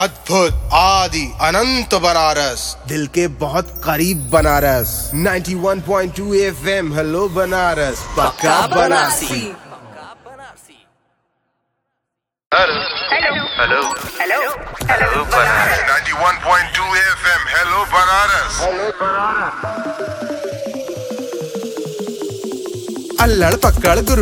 अद्भुत आदि अनंत बनारस, दिल के बहुत करीब बनारस। 91.2 FM हेलो बनारस, पक्का Banarasi. Hello hello hello hello Banaras. 91.2 FM hello Banaras. अल्लड़ पकड़ गुरु